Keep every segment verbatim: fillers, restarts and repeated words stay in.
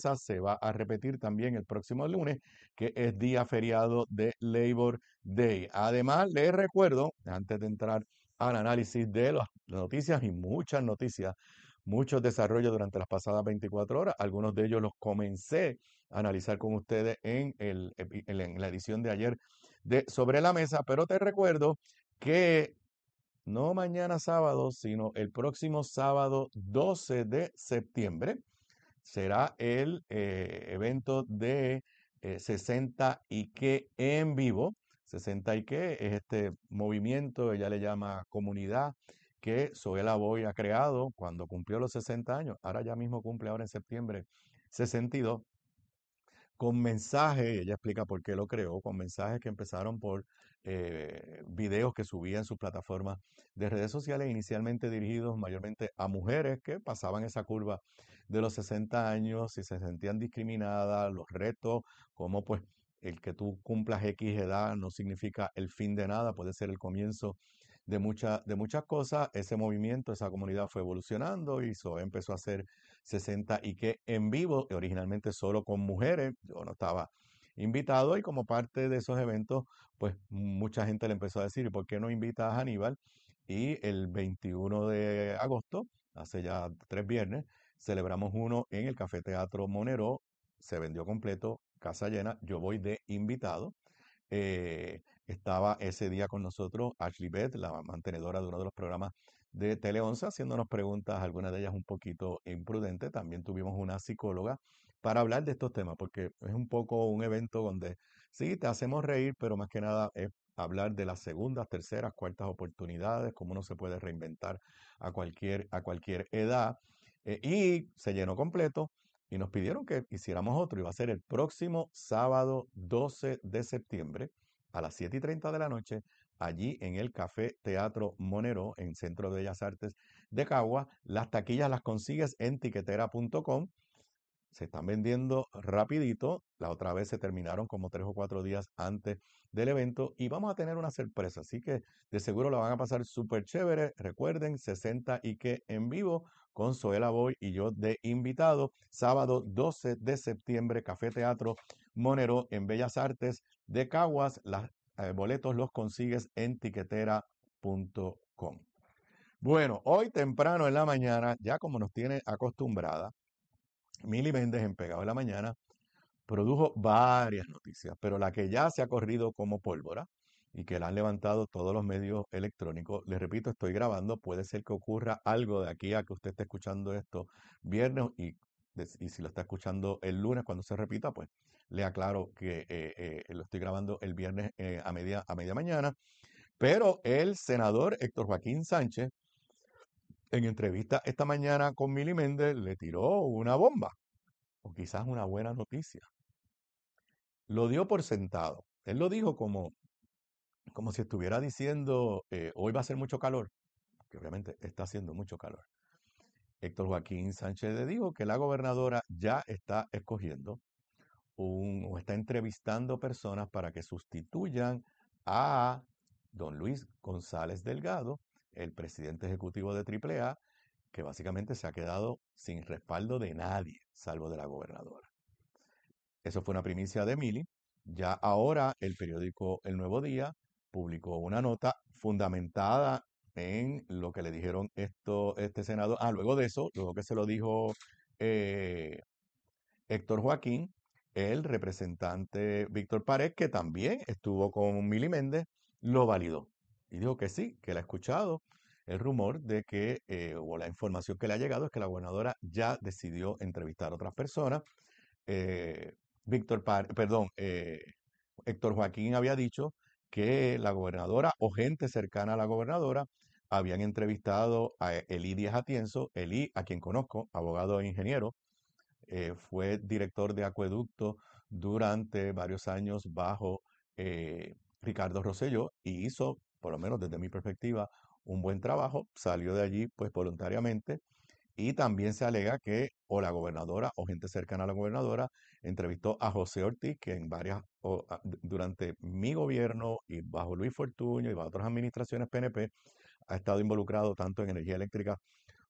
mesa se va a repetir también el próximo lunes, que es día feriado de Labor Day. Además, les recuerdo, antes de entrar al análisis de las noticias y muchas noticias, muchos desarrollos durante las pasadas veinticuatro horas, algunos de ellos los comencé a analizar con ustedes en, el, en la edición de ayer de Sobre la Mesa, pero te recuerdo que no mañana sábado, sino el próximo sábado doce de septiembre será el eh, evento de eh, sesenta y que en vivo. sesenta y que es este movimiento, ella le llama comunidad, que Zoela Boy ha creado cuando cumplió los sesenta años. Ahora ya mismo cumple ahora en septiembre sesenta y dos, con mensajes, ella explica por qué lo creó, con mensajes que empezaron por eh, videos que subía en sus plataformas de redes sociales, inicialmente dirigidos mayormente a mujeres que pasaban esa curva de los sesenta años y se sentían discriminadas, los retos, como pues el que tú cumplas X edad no significa el fin de nada, puede ser el comienzo de, mucha- de muchas cosas. Ese movimiento, esa comunidad fue evolucionando y eso empezó a hacer sesenta y que en vivo, originalmente solo con mujeres. Yo no estaba invitado y como parte de esos eventos, pues mucha gente le empezó a decir, ¿y por qué no invitas a Aníbal? Y el veintiuno de agosto, hace ya tres viernes, celebramos uno en el Café Teatro Monero, se vendió completo, casa llena, yo voy de invitado. Eh, Estaba ese día con nosotros Ashley Beth, la mantenedora de uno de los programas de Tele once, haciéndonos preguntas, algunas de ellas un poquito imprudentes. También tuvimos una psicóloga para hablar de estos temas, porque es un poco un evento donde sí, te hacemos reír, pero más que nada es hablar de las segundas, terceras, cuartas oportunidades, cómo uno se puede reinventar a cualquier, a cualquier edad. Eh, y se llenó completo y nos pidieron que hiciéramos otro. Y va a ser el próximo sábado doce de septiembre a las siete y treinta de la noche, allí en el Café Teatro Monero, en Centro de Bellas Artes de Cagua. Las taquillas las consigues en tiquetera punto com. Se están vendiendo rapidito. La otra vez se terminaron como tres o cuatro días antes del evento y vamos a tener una sorpresa. Así que de seguro la van a pasar súper chévere. Recuerden, sesenta y que en vivo con Zoela Boy y yo de invitado. Sábado doce de septiembre, Café Teatro Monero en Bellas Artes de Caguas. Los eh, boletos los consigues en tiquetera punto com. Bueno, hoy temprano en la mañana, ya como nos tiene acostumbrada, Mili Méndez en Pegado en la Mañana produjo varias noticias, pero la que ya se ha corrido como pólvora y que la han levantado todos los medios electrónicos, les repito, estoy grabando, puede ser que ocurra algo de aquí a que usted esté escuchando esto viernes y, y si lo está escuchando el lunes cuando se repita, pues le aclaro que eh, eh, lo estoy grabando el viernes eh, a media, a media mañana, pero el senador Héctor Joaquín Sánchez, en entrevista esta mañana con Mili Méndez, le tiró una bomba o quizás una buena noticia. Lo dio por sentado. Él lo dijo como, como si estuviera diciendo, eh, hoy va a ser mucho calor, que obviamente está haciendo mucho calor. Héctor Joaquín Sánchez le dijo que la gobernadora ya está escogiendo un, o está entrevistando personas para que sustituyan a don Luis González Delgado, el presidente ejecutivo de Triple A, que básicamente se ha quedado sin respaldo de nadie, salvo de la gobernadora. Eso fue una primicia de Mili. Ya ahora el periódico El Nuevo Día publicó una nota fundamentada en lo que le dijeron esto, este senador. Ah, luego de eso, luego que se lo dijo eh, Héctor Joaquín, el representante Víctor Pared, que también estuvo con Mili Méndez, lo validó. Y dijo que sí, que la ha escuchado. El rumor de que, eh, o la información que le ha llegado es que la gobernadora ya decidió entrevistar a otras personas. eh, Víctor, Par- perdón, eh, Héctor Joaquín había dicho que la gobernadora o gente cercana a la gobernadora habían entrevistado a Elí Díaz Atienzo, Elí, a quien conozco, abogado e ingeniero, eh, fue director de acueducto durante varios años bajo eh, Ricardo Rosselló y hizo, por lo menos desde mi perspectiva, un buen trabajo, salió de allí pues voluntariamente y también se alega que o la gobernadora o gente cercana a la gobernadora entrevistó a José Ortiz, que en varias, o, a- d- durante mi gobierno y bajo Luis Fortuño y bajo otras administraciones P N P, ha estado involucrado tanto en energía eléctrica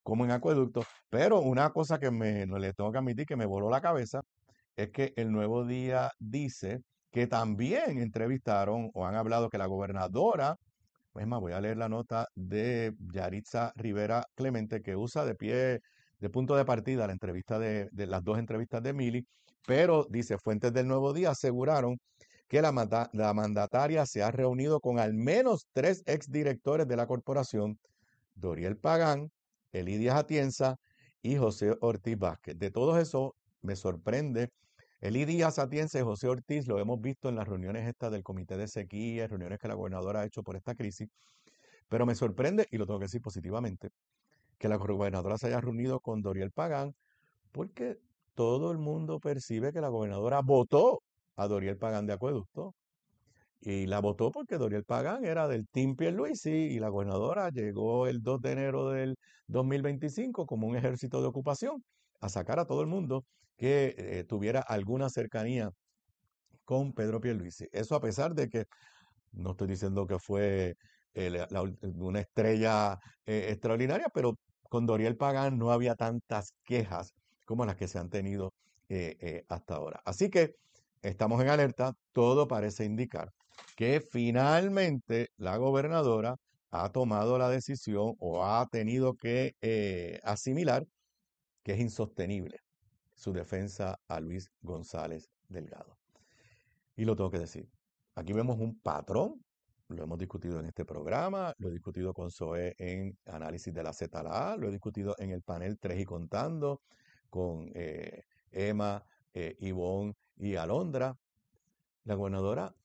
como en acueductos. Pero una cosa que me, no le tengo que admitir que me voló la cabeza es que el Nuevo Día dice que también entrevistaron o han hablado que la gobernadora, es más, voy a leer la nota de Yaritza Rivera Clemente, que usa de pie, de punto de partida la entrevista de, de las dos entrevistas de Mili, pero dice, fuentes del Nuevo Día aseguraron que la, manda- la mandataria se ha reunido con al menos tres exdirectores de la corporación, Doriel Pagán, Elidia Atienza y José Ortiz Vázquez. De todos esos, me sorprende. Elidia Atienza y José Ortiz lo hemos visto en las reuniones estas del Comité de Sequía, reuniones que la gobernadora ha hecho por esta crisis, pero me sorprende, y lo tengo que decir positivamente, que la gobernadora se haya reunido con Doriel Pagán, porque todo el mundo percibe que la gobernadora votó a Doriel Pagán de acueducto. Y la votó porque Doriel Pagán era del Team Pierluisi y la gobernadora llegó el dos de enero del dos mil veinticinco como un ejército de ocupación a sacar a todo el mundo que eh, tuviera alguna cercanía con Pedro Pierluisi. Eso a pesar de que no estoy diciendo que fue eh, la- la ul- una estrella eh, extraordinaria, pero con Doriel Pagán no había tantas quejas como las que se han tenido eh, eh, hasta ahora. Así que estamos en alerta. Todo parece indicar que finalmente la gobernadora ha tomado la decisión o ha tenido que eh, asimilar que es insostenible su defensa a Luis González Delgado. Y lo tengo que decir. Aquí vemos un patrón, lo hemos discutido en este programa, lo he discutido con Zoe en análisis de la Z a A, lo he discutido en el panel tres y contando, con eh, Emma, eh, Ivonne y Alondra. La gobernadora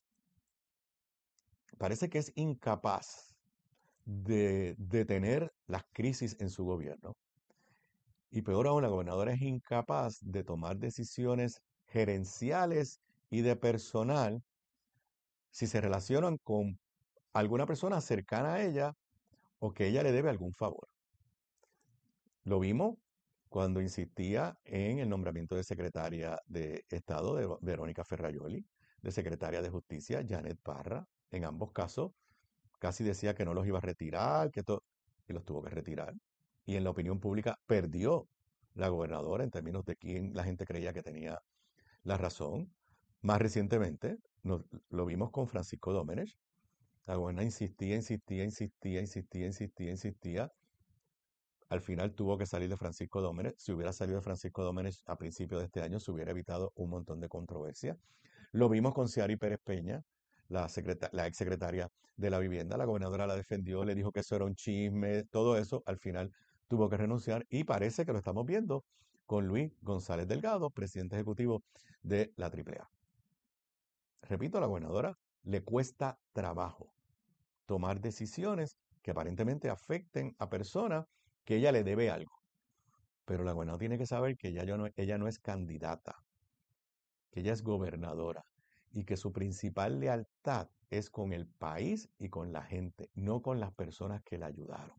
parece que es incapaz de detener las crisis en su gobierno. Y peor aún, la gobernadora es incapaz de tomar decisiones gerenciales y de personal si se relacionan con alguna persona cercana a ella o que ella le debe algún favor. Lo vimos cuando insistía en el nombramiento de secretaria de Estado de Verónica Ferrayoli, de secretaria de Justicia Janet Parra. En ambos casos casi decía que no los iba a retirar, que todo, y los tuvo que retirar. Y en la opinión pública perdió la gobernadora en términos de quién la gente creía que tenía la razón. Más recientemente nos, lo vimos con Francisco Domenech. La gobernadora insistía, insistía, insistía, insistía, insistía, insistía. Al final tuvo que salir de Francisco Domenech. Si hubiera salido de Francisco Domenech a principios de este año, se hubiera evitado un montón de controversia. Lo vimos con Ciari Pérez Peña, la, secreta- la exsecretaria de la vivienda. La gobernadora la defendió, le dijo que eso era un chisme, todo eso. Al final tuvo que renunciar y parece que lo estamos viendo con Luis González Delgado, presidente ejecutivo de la Triple A. Repito, a la gobernadora le cuesta trabajo tomar decisiones que aparentemente afecten a personas que ella le debe algo. Pero la gobernadora tiene que saber que ella, yo no, ella no es candidata, que ella es gobernadora y que su principal lealtad es con el país y con la gente, no con las personas que la ayudaron.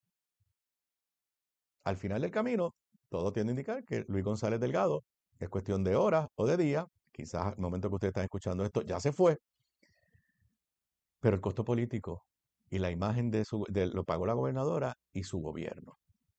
Al final del camino, todo tiende a indicar que Luis González Delgado es cuestión de horas o de días, quizás al momento que ustedes están escuchando esto ya se fue, pero el costo político y la imagen de, su, de lo pagó la gobernadora y su gobierno.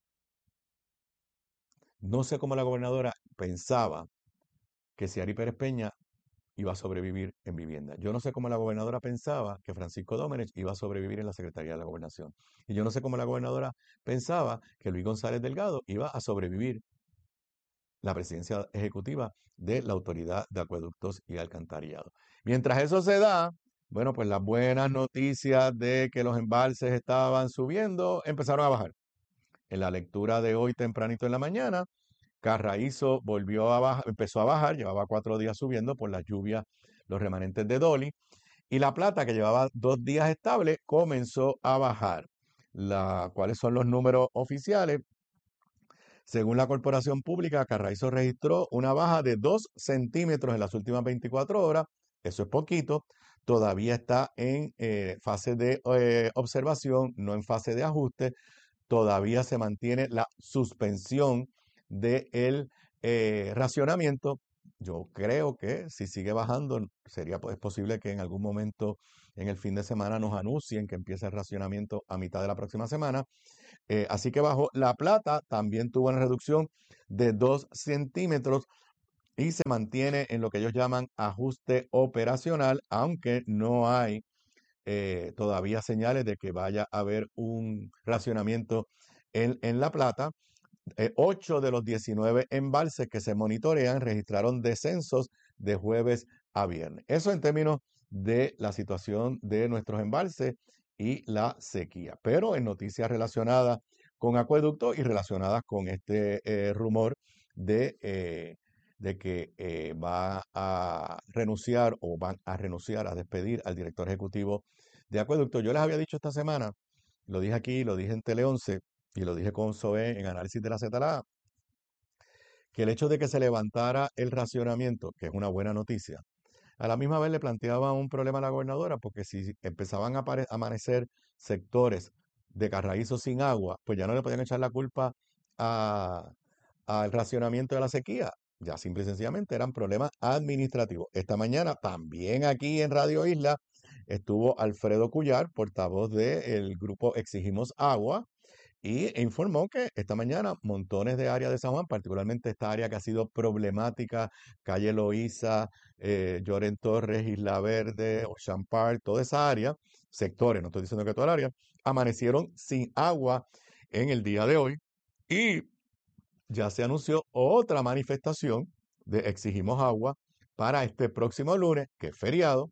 No sé cómo la gobernadora pensaba que Ciari Pérez Peña iba a sobrevivir en vivienda. Yo no sé cómo la gobernadora pensaba que Francisco Domenech iba a sobrevivir en la Secretaría de la Gobernación. Y yo no sé cómo la gobernadora pensaba que Luis González Delgado iba a sobrevivir la presidencia ejecutiva de la Autoridad de Acueductos y Alcantarillado. Mientras eso se da, bueno, pues las buenas noticias de que los embalses estaban subiendo empezaron a bajar. En la lectura de hoy tempranito en la mañana, Carraízo volvió a bajar, empezó a bajar, llevaba cuatro días subiendo por las lluvias, los remanentes de Dolly, y La Plata, que llevaba dos días estable, comenzó a bajar. La, ¿cuáles son los números oficiales? Según la Corporación Pública, Carraízo registró una baja de dos centímetros en las últimas veinticuatro horas. Eso es poquito. Todavía está en eh, fase de eh, observación, no en fase de ajuste. Todavía se mantiene la suspensión del eh, racionamiento. Yo creo que si sigue bajando, sería es posible que en algún momento en el fin de semana nos anuncien que empiece el racionamiento a mitad de la próxima semana. Eh, así que bajó. La Plata también tuvo una reducción de dos centímetros y se mantiene en lo que ellos llaman ajuste operacional, aunque no hay eh, todavía señales de que vaya a haber un racionamiento en, en La Plata. Eh, ocho de los diecinueve embalses que se monitorean registraron descensos de jueves a viernes. Eso en términos de la situación de nuestros embalses y la sequía. Pero en noticias relacionadas con acueductos y relacionadas con este eh, rumor de, eh, de que eh, va a renunciar o van a renunciar a despedir al director ejecutivo de acueducto. Yo les había dicho esta semana, lo dije aquí, lo dije en Tele once, y lo dije con Zoé en análisis de la Z L A, que el hecho de que se levantara el racionamiento, que es una buena noticia, a la misma vez le planteaba un problema a la gobernadora, porque si empezaban a apare- a amanecer sectores de Carraízo sin agua, pues ya no le podían echar la culpa a- al racionamiento de la sequía. Ya simple y sencillamente eran problemas administrativos. Esta mañana también aquí en Radio Isla estuvo Alfredo Cuyar, portavoz del grupo Exigimos Agua, y informó que esta mañana montones de áreas de San Juan, particularmente esta área que ha sido problemática, calle Loíza, eh, Lloren Torres, Isla Verde, Ocean Park, toda esa área, sectores, no estoy diciendo que toda el área, amanecieron sin agua en el día de hoy y ya se anunció otra manifestación de Exigimos Agua para este próximo lunes, que es feriado,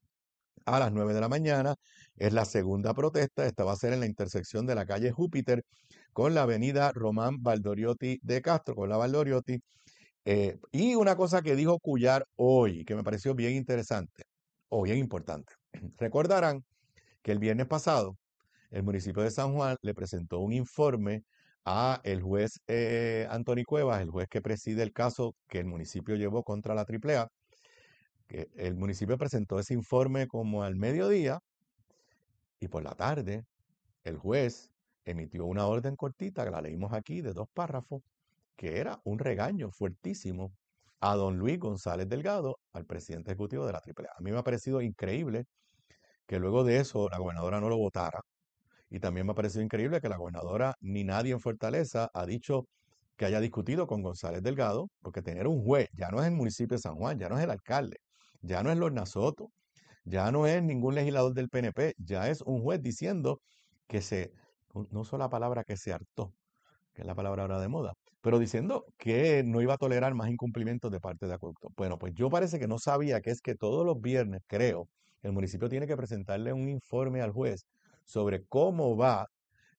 a las nueve de la mañana. Es la segunda protesta. Esta va a ser en la intersección de la calle Júpiter con la avenida Román Valdoriotti de Castro, con la Valdoriotti. Eh, y una cosa que dijo Cuyar hoy, que me pareció bien interesante o bien importante. Recordarán que el viernes pasado el municipio de San Juan le presentó un informe a el juez eh, Anthony Cuevas, el juez que preside el caso que el municipio llevó contra la Triple A, que el municipio presentó ese informe como al mediodía y por la tarde el juez emitió una orden cortita, que la leímos aquí, de dos párrafos, que era un regaño fuertísimo a don Luis González Delgado, al presidente ejecutivo de la Triple A. A mí me ha parecido increíble que luego de eso la gobernadora no lo votara. Y también me ha parecido increíble que la gobernadora ni nadie en Fortaleza ha dicho que haya discutido con González Delgado, porque tener un juez ya no es el municipio de San Juan, ya no es el alcalde, ya no es Lorna Soto, ya no es ningún legislador del P N P, ya es un juez diciendo que se, no uso la palabra que se hartó, que es la palabra ahora de moda, pero diciendo que no iba a tolerar más incumplimientos de parte de Acueducto. Bueno, pues yo parece que no sabía que es que todos los viernes, creo, el municipio tiene que presentarle un informe al juez sobre cómo va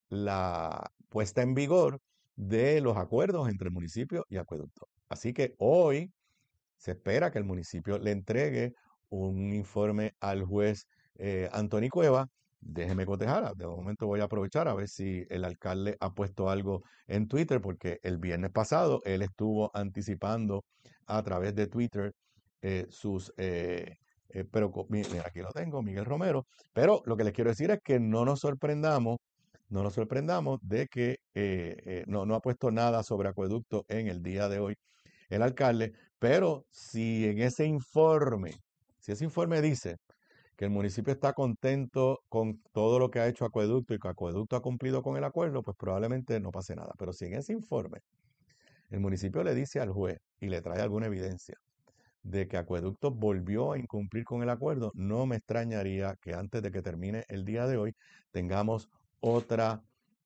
la puesta en vigor de los acuerdos entre el municipio y Acueducto. Así que hoy se espera que el municipio le entregue un informe al juez eh, Anthony Cueva. Déjeme cotejar, de momento voy a aprovechar a ver si el alcalde ha puesto algo en Twitter, porque el viernes pasado él estuvo anticipando a través de Twitter eh, sus... Eh, eh, pero mira, aquí lo tengo, Miguel Romero. Pero lo que les quiero decir es que no nos sorprendamos, no nos sorprendamos de que eh, eh, no, no ha puesto nada sobre acueducto en el día de hoy el alcalde, pero si en ese informe, si ese informe dice que el municipio está contento con todo lo que ha hecho Acueducto y que Acueducto ha cumplido con el acuerdo, pues probablemente no pase nada. Pero si en ese informe el municipio le dice al juez y le trae alguna evidencia de que Acueducto volvió a incumplir con el acuerdo, no me extrañaría que antes de que termine el día de hoy tengamos otra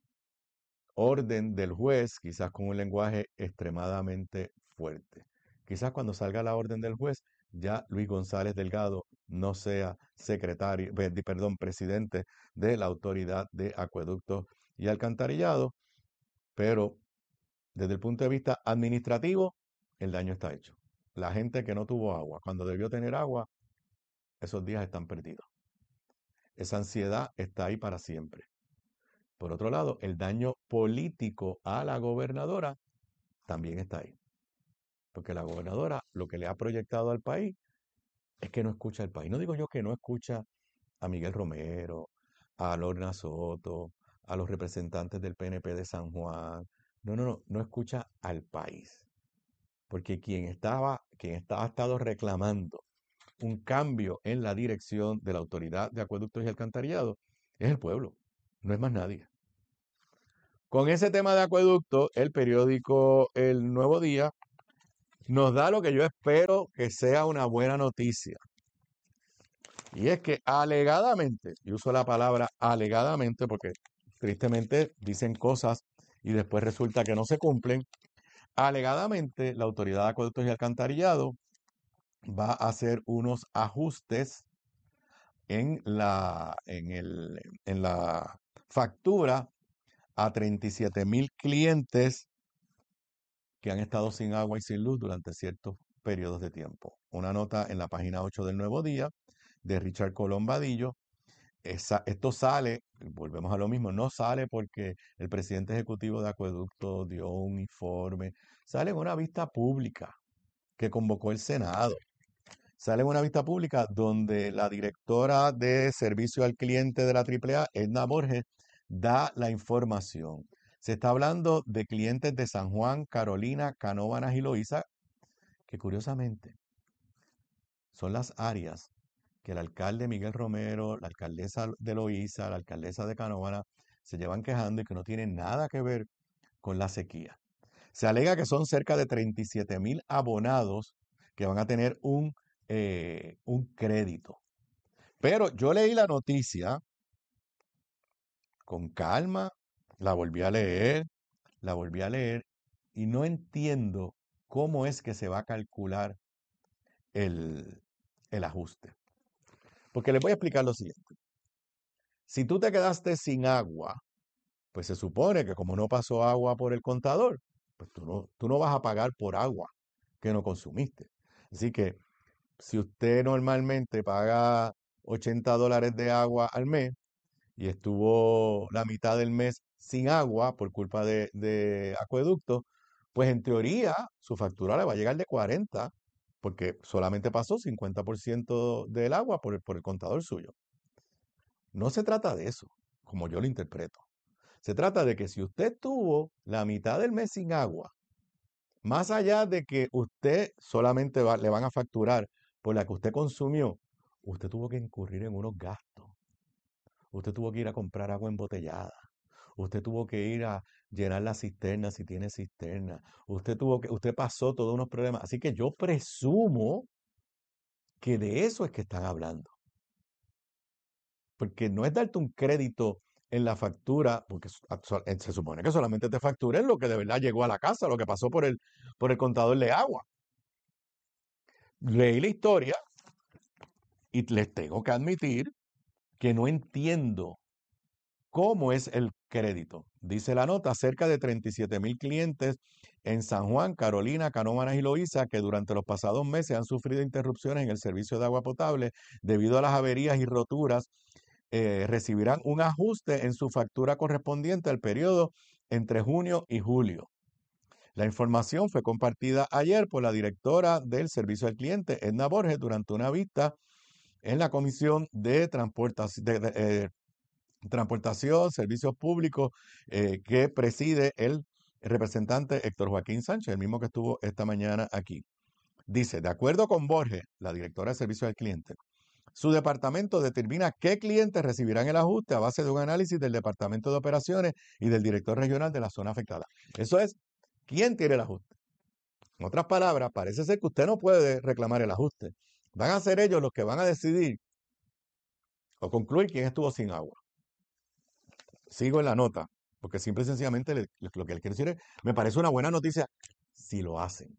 orden del juez, quizás con un lenguaje extremadamente fuerte. Quizás cuando salga la orden del juez, ya Luis González Delgado no sea secretario, perdón, presidente de la Autoridad de Acueductos y Alcantarillado, pero desde el punto de vista administrativo, el daño está hecho. La gente que no tuvo agua, cuando debió tener agua, esos días están perdidos. Esa ansiedad está ahí para siempre. Por otro lado, el daño político a la gobernadora también está ahí. Porque la gobernadora lo que le ha proyectado al país es que no escucha al país. No digo yo que no escucha a Miguel Romero, a Lorna Soto, a los representantes del P N P de San Juan. No, no, no, no escucha al país. Porque quien estaba, quien está, ha estado reclamando un cambio en la dirección de la Autoridad de Acueductos y Alcantarillado es el pueblo, no es más nadie. Con ese tema de acueducto, el periódico El Nuevo Día nos da lo que yo espero que sea una buena noticia. Y es que alegadamente, y uso la palabra alegadamente porque tristemente dicen cosas y después resulta que no se cumplen, alegadamente la Autoridad de Acueductos y Alcantarillado va a hacer unos ajustes en la, en el, en la factura a treinta y siete mil clientes que han estado sin agua y sin luz durante ciertos periodos de tiempo. Una nota en la página ocho del Nuevo Día de Richard Colón Vadillo. Esa, esto sale, volvemos a lo mismo, no sale porque el presidente ejecutivo de Acueducto dio un informe, sale en una vista pública que convocó el Senado. Sale en una vista pública donde la directora de servicio al cliente de la triple A, Edna Borges, da la información. Se está hablando de clientes de San Juan, Carolina, Canóvanas y Loíza, que curiosamente son las áreas que el alcalde Miguel Romero, la alcaldesa de Loíza, la alcaldesa de Canóvanas se llevan quejando y que no tienen nada que ver con la sequía. Se alega que son cerca de treinta y siete mil abonados que van a tener un, eh, un crédito. Pero yo leí la noticia con calma, la volví a leer, la volví a leer y no entiendo cómo es que se va a calcular el, el ajuste. Porque les voy a explicar lo siguiente. Si tú te quedaste sin agua, pues se supone que como no pasó agua por el contador, pues tú no, tú no vas a pagar por agua que no consumiste. Así que si usted normalmente paga ochenta dólares de agua al mes y estuvo la mitad del mes sin agua por culpa de, de acueducto, pues en teoría su factura le va a llegar de cuarenta porque solamente pasó cincuenta por ciento del agua por el, por el contador suyo. No se trata de eso, como yo lo interpreto. Se trata de que si usted tuvo la mitad del mes sin agua, más allá de que usted solamente va, le van a facturar por la que usted consumió, usted tuvo que incurrir en unos gastos. Usted tuvo que ir a comprar agua embotellada. Usted tuvo que ir a llenar la cisterna si tiene cisterna. Usted tuvo que, usted pasó todos unos problemas. Así que yo presumo que de eso es que están hablando. Porque no es darte un crédito en la factura, porque se supone que solamente te facturen lo que de verdad llegó a la casa, lo que pasó por el, por el contador de agua. Leí la historia y les tengo que admitir que no entiendo cómo es el crédito. Dice la nota, cerca de treinta y siete mil clientes en San Juan, Carolina, Canóvanas y Loíza que durante los pasados meses han sufrido interrupciones en el servicio de agua potable debido a las averías y roturas, eh, recibirán un ajuste en su factura correspondiente al periodo entre junio y julio. La información fue compartida ayer por la directora del servicio al cliente, Edna Borges, durante una vista en la Comisión de Transportación, de, de, eh, Transportación Servicios Públicos eh, que preside el representante Héctor Joaquín Sánchez, el mismo que estuvo esta mañana aquí. Dice, de acuerdo con Borges, la directora de Servicio al Cliente, su departamento determina qué clientes recibirán el ajuste a base de un análisis del Departamento de Operaciones y del director regional de la zona afectada. Eso es, ¿quién tiene el ajuste? En otras palabras, parece ser que usted no puede reclamar el ajuste. Van a ser ellos los que van a decidir o concluir quién estuvo sin agua. Sigo en la nota, porque simple y sencillamente le, lo que le quiero decir es, me parece una buena noticia si lo hacen.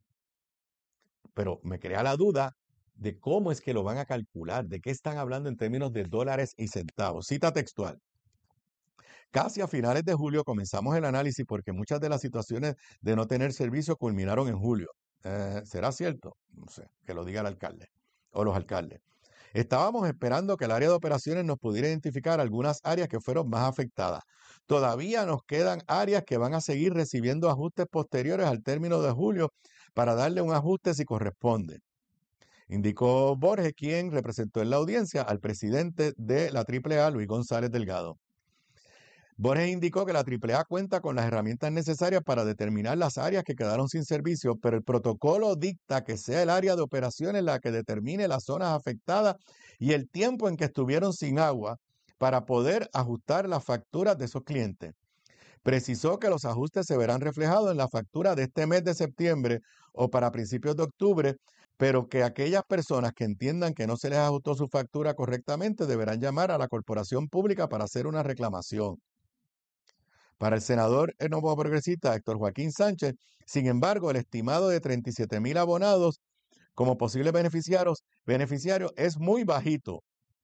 Pero me crea la duda de cómo es que lo van a calcular, de qué están hablando en términos de dólares y centavos. Cita textual. Casi a finales de julio comenzamos el análisis porque muchas de las situaciones de no tener servicio culminaron en julio. Eh, ¿Será cierto? No sé, que lo diga el alcalde o los alcaldes. Estábamos esperando que el área de operaciones nos pudiera identificar algunas áreas que fueron más afectadas. Todavía nos quedan áreas que van a seguir recibiendo ajustes posteriores al término de julio para darle un ajuste si corresponde. Indicó Borges, quien representó en la audiencia al presidente de la triple A, Luis González Delgado. Borges indicó que la triple A cuenta con las herramientas necesarias para determinar las áreas que quedaron sin servicio, pero el protocolo dicta que sea el área de operaciones la que determine las zonas afectadas y el tiempo en que estuvieron sin agua para poder ajustar las facturas de esos clientes. Precisó que los ajustes se verán reflejados en la factura de este mes de septiembre o para principios de octubre, pero que aquellas personas que entiendan que no se les ajustó su factura correctamente deberán llamar a la corporación pública para hacer una reclamación. Para el senador el nuevo progresista Héctor Joaquín Sánchez, sin embargo, el estimado de treinta y siete mil abonados como posibles beneficiarios, beneficiarios es muy bajito.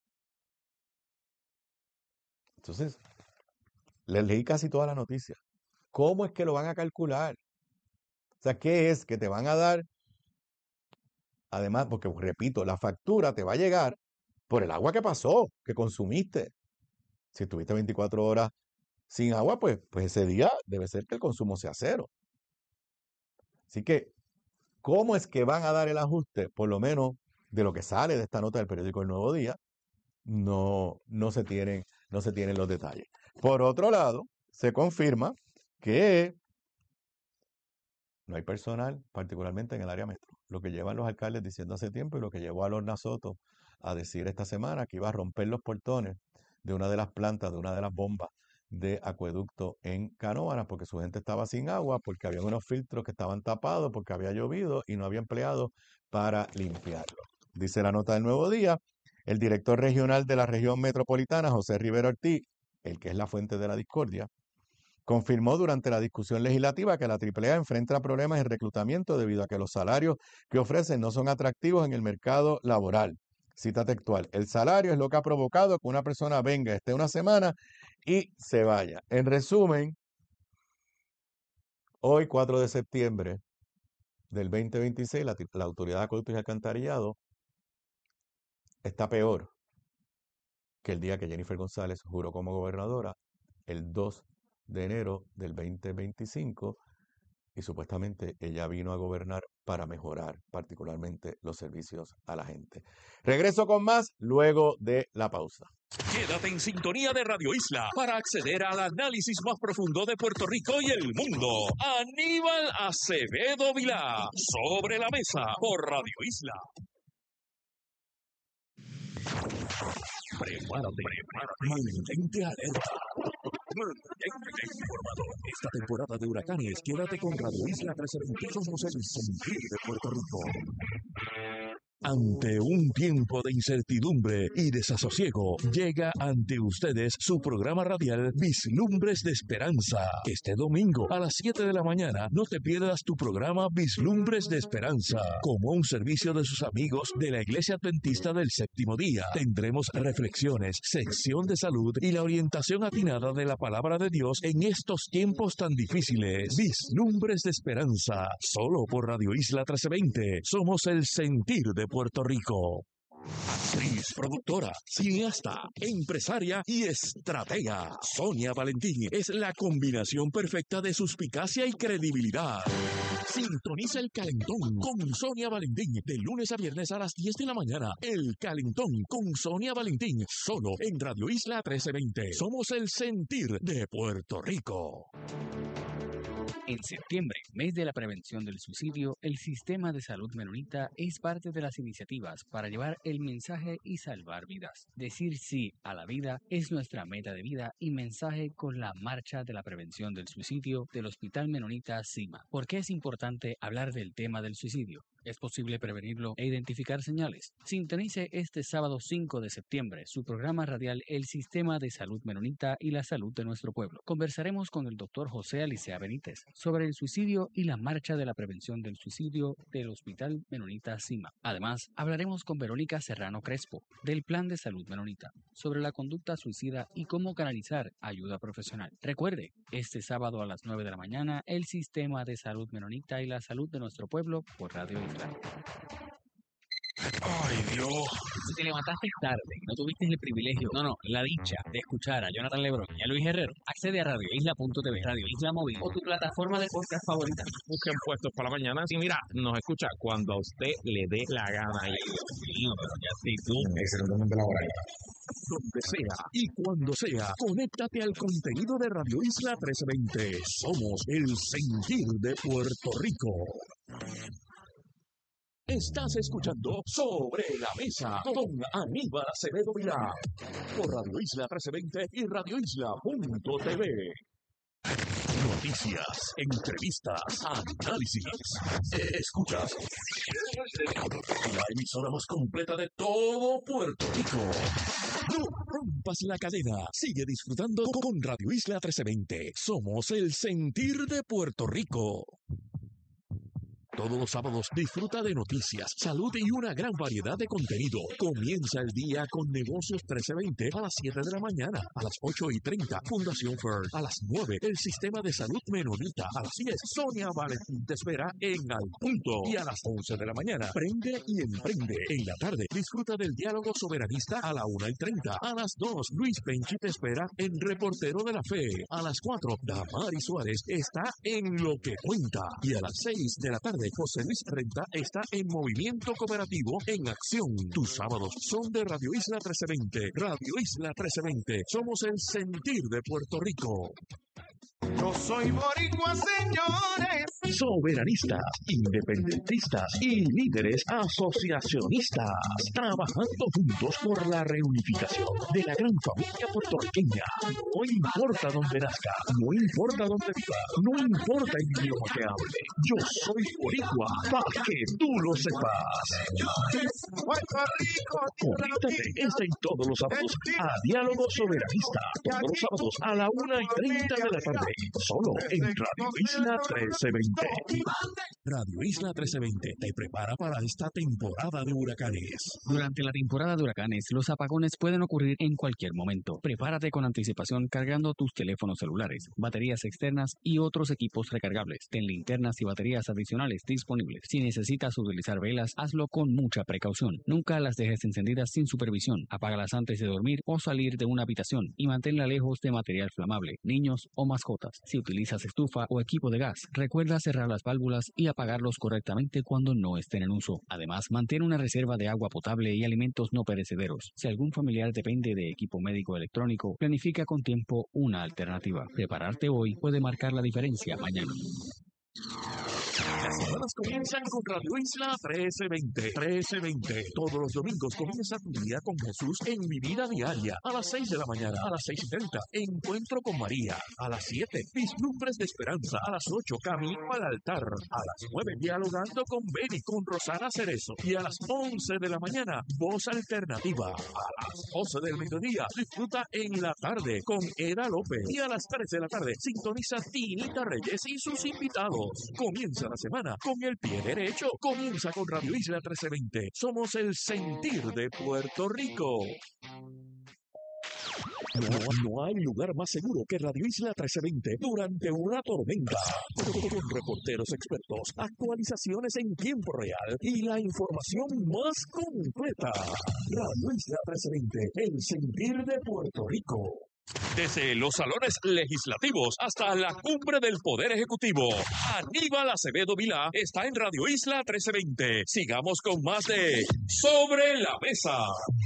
Entonces, les leí casi toda la noticia. ¿Cómo es que lo van a calcular? O sea, ¿qué es que te van a dar? Además, porque repito, la factura te va a llegar por el agua que pasó, que consumiste. Si estuviste veinticuatro horas sin agua, pues, pues ese día debe ser que el consumo sea cero. Así que, ¿cómo es que van a dar el ajuste? Por lo menos de lo que sale de esta nota del periódico El Nuevo Día, no, no se tienen, no se tienen los detalles. Por otro lado, se confirma que no hay personal, particularmente en el área metro. Lo que llevan los alcaldes diciendo hace tiempo y lo que llevó a Lorna Soto a decir esta semana que iba a romper los portones de una de las plantas, de una de las bombas de acueducto en Canóvanas, porque su gente estaba sin agua, porque había unos filtros que estaban tapados, porque había llovido y no había empleados para limpiarlo. Dice la nota del Nuevo Día, el director regional de la región metropolitana, José Rivera Ortiz, el que es la fuente de la discordia, confirmó durante la discusión legislativa que la triple A enfrenta problemas en reclutamiento debido a que los salarios que ofrecen no son atractivos en el mercado laboral. Cita textual, el salario es lo que ha provocado que una persona venga, esté una semana y se vaya. En resumen, hoy cuatro de septiembre del veinte veintiséis, la, la Autoridad de Acueductos y Alcantarillado está peor que el día que Jennifer González juró como gobernadora, el dos de enero del veinte veinticinco, y supuestamente ella vino a gobernar para mejorar particularmente los servicios a la gente. Regreso con más luego de la pausa. Quédate en sintonía de Radio Isla para acceder al análisis más profundo de Puerto Rico y el mundo. Aníbal Acevedo Vilá, Sobre la Mesa, por Radio Isla. Prepárate, prepárate, mantente alerta, mantente informado. Esta temporada de huracanes, quédate con Radio Isla trescientos veinte. Somos el sentir de Puerto Rico. Ante un tiempo de incertidumbre y desasosiego, llega ante ustedes su programa radial Vislumbres de Esperanza. Este domingo a las siete de la mañana no te pierdas tu programa Vislumbres de Esperanza. Como un servicio de sus amigos de la Iglesia Adventista del Séptimo Día, tendremos reflexiones, sección de salud y la orientación atinada de la Palabra de Dios en estos tiempos tan difíciles. Vislumbres de Esperanza, solo por Radio Isla trece veinte. Somos el sentir de Puerto Rico. Actriz, productora, cineasta, empresaria y estratega. Sonia Valentín es la combinación perfecta de suspicacia y credibilidad. Sintoniza El Calentón con Sonia Valentín de lunes a viernes a las diez de la mañana. El Calentón con Sonia Valentín, solo en Radio Isla trece veinte. Somos el sentir de Puerto Rico. En septiembre, mes de la prevención del suicidio, el Sistema de Salud Menonita es parte de las iniciativas para llevar el mensaje y salvar vidas. Decir sí a la vida es nuestra meta de vida y mensaje con la marcha de la prevención del suicidio del Hospital Menonita Cima. ¿Por qué es importante hablar del tema del suicidio? ¿Es posible prevenirlo e identificar señales? Sintonice este sábado cinco de septiembre su programa radial El Sistema de Salud Menonita y la Salud de Nuestro Pueblo. Conversaremos con el doctor José Alicea Benítez sobre el suicidio y la marcha de la prevención del suicidio del Hospital Menonita Cima. Además, hablaremos con Verónica Serrano Crespo del Plan de Salud Menonita sobre la conducta suicida y cómo canalizar ayuda profesional. Recuerde, este sábado a las nueve de la mañana, El Sistema de Salud Menonita y la Salud de Nuestro Pueblo por Radio Isla. Ay, Dios. Si te levantaste tarde y no tuviste el privilegio, no, no, la dicha de escuchar a Jonathan Lebrón y a Luis Herrero, accede a radio isla punto t v, Radio Isla Móvil o tu plataforma de podcast favorita. Busquen puestos para la mañana. Y mira, nos escucha cuando a usted le dé la gana. Ay, Dios mío, pero ya sí, tú. Excelentemente laboral. Donde sea y cuando sea, conéctate al contenido de Radio Isla trece veinte. Somos el sentir de Puerto Rico. Estás escuchando Sobre la Mesa con Aníbal Acevedo Vilá por Radio Isla trece veinte y Radio Isla punto t v. Noticias, entrevistas, análisis. Escuchas la emisora más completa de todo Puerto Rico. No rompas la cadena. Sigue disfrutando con Radio Isla trece veinte. Somos el sentir de Puerto Rico. Todos los sábados disfruta de noticias, salud y una gran variedad de contenido. Comienza el día con Negocios trece veinte a las siete de la mañana, a las ocho y treinta, Fundación Ferd, a las nueve, el Sistema de Salud Menonita, a las diez, Sonia Valentín te espera en Al Punto, y a las once de la mañana, Prende y Emprende. En la tarde, disfruta del Diálogo Soberanista a la una y treinta, a las dos, Luis Penchi te espera en Reportero de la Fe, a las cuatro, Damari Suárez está en Lo que Cuenta, y a las seis de la tarde, José Luis Renta está en Movimiento Cooperativo en Acción. Tus sábados son de Radio Isla trece veinte. Radio Isla trece veinte. Somos el sentir de Puerto Rico. Yo soy boricua, señores. Soberanistas, independentistas y líderes asociacionistas, trabajando juntos por la reunificación de la gran familia puertorriqueña. No importa dónde nazca, no importa dónde viva, no importa el idioma que hable. Yo soy boricua, para que tú lo sepas. Puerto Rico. Conéctate este y todos los sábados a Diálogo Soberanista. Todos los sábados a la una y treinta de la tarde. Solo en Radio Isla trece veinte. Radio Isla trece veinte te prepara para esta temporada de huracanes. Durante la temporada de huracanes, los apagones pueden ocurrir en cualquier momento. Prepárate con anticipación cargando tus teléfonos celulares, baterías externas y otros equipos recargables. Ten linternas y baterías adicionales disponibles. Si necesitas utilizar velas, hazlo con mucha precaución. Nunca las dejes encendidas sin supervisión. Apágalas antes de dormir o salir de una habitación y manténla lejos de material flamable, niños o mascotas. Si utilizas estufa o equipo de gas, recuerda cerrar las válvulas y apagarlos correctamente cuando no estén en uso. Además, mantén una reserva de agua potable y alimentos no perecederos. Si algún familiar depende de equipo médico electrónico, planifica con tiempo una alternativa. Prepararte hoy puede marcar la diferencia mañana. Las semanas comienzan con Radio Isla trece veinte. trece veinte. Todos los domingos comienza tu día con Jesús en Mi Vida Diaria. A las seis de la mañana, a las seis y treinta, Encuentro con María. A las siete, Vislumbres de Esperanza. A las ocho, Camino al Altar. A las nueve, Dialogando con Benny, con Rosana Cerezo. Y a las once de la mañana, Voz Alternativa. A las doce del mediodía, disfruta en la tarde con Eda López. Y a las tres de la tarde, sintoniza Tinita Reyes y sus invitados. Comienza la semana con el pie derecho. Comienza con Radio Isla trece veinte. Somos el sentir de Puerto Rico. No, no hay lugar más seguro que Radio Isla trece veinte durante una tormenta. Con reporteros expertos, actualizaciones en tiempo real y la información más completa. Radio Isla trece veinte, el sentir de Puerto Rico. Desde los salones legislativos hasta la cumbre del Poder Ejecutivo, Aníbal Acevedo Vilá está en Radio Isla trece veinte. Sigamos con más de Sobre la Mesa.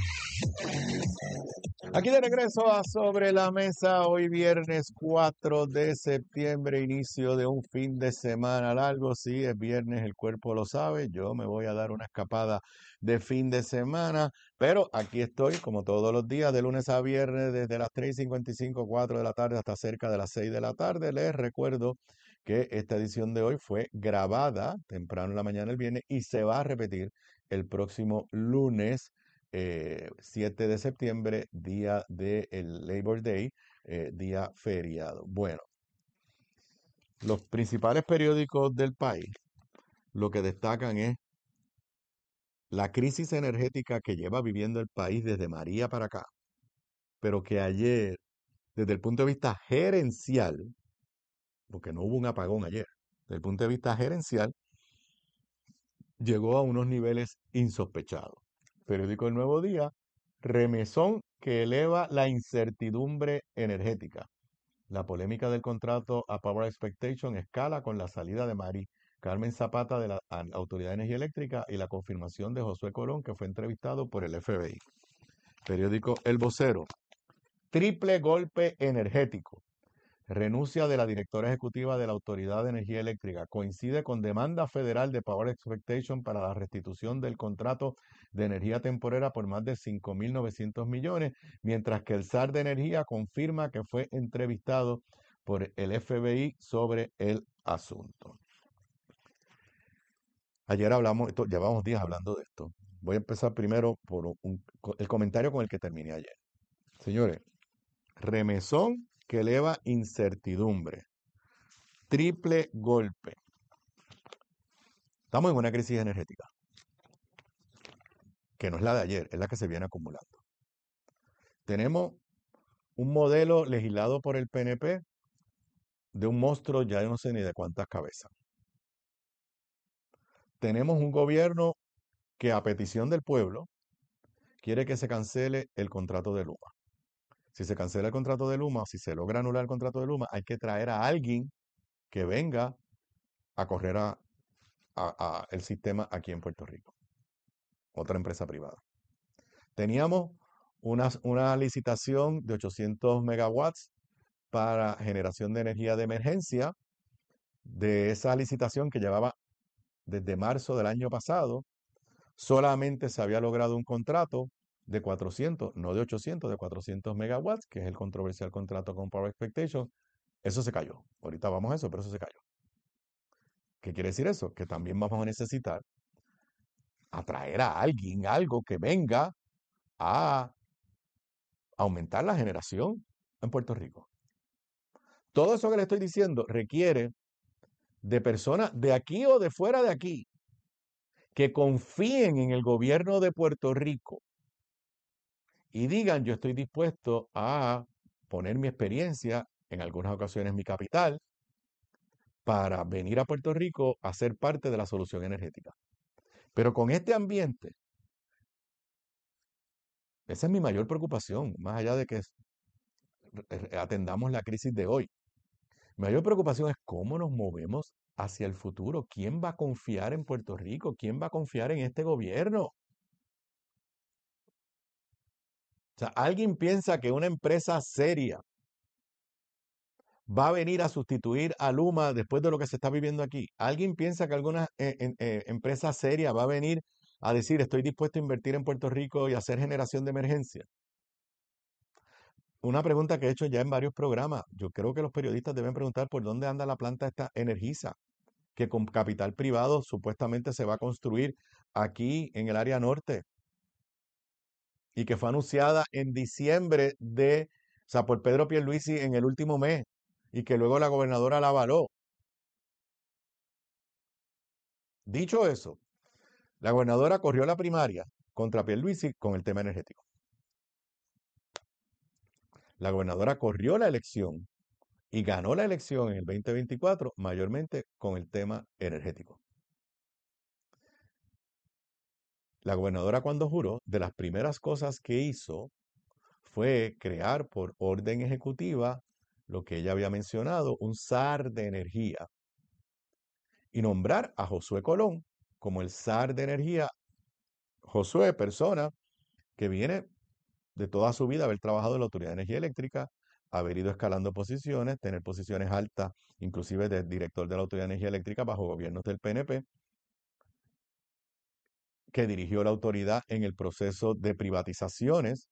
Aquí de regreso a Sobre la Mesa, hoy viernes cuatro de septiembre, inicio de un fin de semana largo. Sí, es viernes, el cuerpo lo sabe. Yo me voy a dar una escapada de fin de semana, pero aquí estoy como todos los días, de lunes a viernes, desde las tres y cincuenta y cinco, cuatro de la tarde hasta cerca de las seis de la tarde. Les recuerdo que esta edición de hoy fue grabada temprano en la mañana el viernes y se va a repetir el próximo lunes Eh, siete de septiembre, día del Labor Day, eh, día feriado. Bueno, los principales periódicos del país lo que destacan es la crisis energética que lleva viviendo el país desde María para acá, pero que ayer, desde el punto de vista gerencial, porque no hubo un apagón ayer, desde el punto de vista gerencial, llegó a unos niveles insospechados. Periódico El Nuevo Día, remesón que eleva la incertidumbre energética. La polémica del contrato a Power Expectation escala con la salida de Mari Carmen Zapata de la Autoridad de Energía Eléctrica y la confirmación de Josué Colón, que fue entrevistado por el F B I. Periódico El Vocero, triple golpe energético. Renuncia de la directora ejecutiva de la Autoridad de Energía Eléctrica. Coincide con demanda federal de Power Expectation para la restitución del contrato de energía temporera por más de cinco mil novecientos millones, mientras que el S A R de Energía confirma que fue entrevistado por el F B I sobre el asunto. Ayer hablamos, esto, llevamos días hablando de esto. Voy a empezar primero por un- un- el comentario con el que terminé ayer. Señores, remesón que eleva incertidumbre. Triple golpe. Estamos en una crisis energética, que no es la de ayer, es la que se viene acumulando. Tenemos un modelo legislado por el P N P de un monstruo, ya yo no sé ni de cuántas cabezas. Tenemos un gobierno que a petición del pueblo quiere que se cancele el contrato de Luma. Si se cancela el contrato de Luma, o si se logra anular el contrato de Luma, hay que traer a alguien que venga a correr a, a- a el sistema aquí en Puerto Rico. Otra empresa privada. Teníamos una, una licitación de ochocientos megawatts para generación de energía de emergencia. De esa licitación que llevaba desde marzo del año pasado, solamente se había logrado un contrato de cuatrocientos, no de ochocientos, de cuatrocientos megawatts, que es el controversial contrato con Power Expectation. Eso se cayó. Ahorita vamos a eso, pero eso se cayó. ¿Qué quiere decir eso? Que también vamos a necesitar atraer a alguien, algo que venga a aumentar la generación en Puerto Rico. Todo eso que le estoy diciendo requiere de personas de aquí o de fuera de aquí que confíen en el gobierno de Puerto Rico y digan, yo estoy dispuesto a poner mi experiencia, en algunas ocasiones mi capital, para venir a Puerto Rico a ser parte de la solución energética. Pero con este ambiente, esa es mi mayor preocupación, más allá de que atendamos la crisis de hoy. Mi mayor preocupación es cómo nos movemos hacia el futuro. ¿Quién va a confiar en Puerto Rico? ¿Quién va a confiar en este gobierno? O sea, ¿alguien piensa que una empresa seria va a venir a sustituir a Luma después de lo que se está viviendo aquí? ¿Alguien piensa que alguna eh, en- eh, empresa seria va a venir a decir estoy dispuesto a invertir en Puerto Rico y hacer generación de emergencia? Una pregunta que he hecho ya en varios programas. Yo creo que los periodistas deben preguntar por dónde anda la planta esta Energisa, que con capital privado supuestamente se va a construir aquí en el área norte y que fue anunciada en diciembre de, o sea, por Pedro Pierluisi en el último mes y que luego la gobernadora la avaló. Dicho eso, la gobernadora corrió la primaria contra Pierluisi con el tema energético. La gobernadora corrió la elección y ganó la elección en el veinte veinticuatro mayormente con el tema energético. La gobernadora cuando juró, de las primeras cosas que hizo fue crear por orden ejecutiva lo que ella había mencionado, un S A R de energía, y nombrar a Josué Colón como el S A R de energía. Josué, persona que viene de toda su vida haber trabajado en la Autoridad de Energía Eléctrica, haber ido escalando posiciones, tener posiciones altas, inclusive de director de la Autoridad de Energía Eléctrica bajo gobiernos del P N P, que dirigió la autoridad en el proceso de privatizaciones.